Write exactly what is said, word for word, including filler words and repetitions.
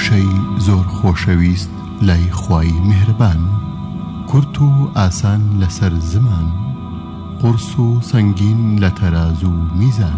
وشەی زۆر خۆشەویست لای خوای میهرەبان، کورت و ئاسان لەسەر زمان، قورس و سەنگین لە تەراز و میزان.